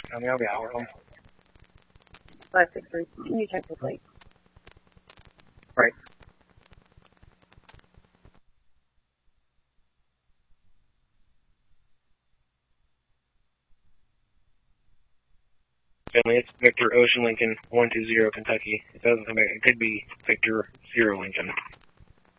I'll be out with them. 563. Can you check the plate? Right. Family, it's Victor Ocean Lincoln 120 Kentucky. It doesn't come back. It could be Victor 0 Lincoln.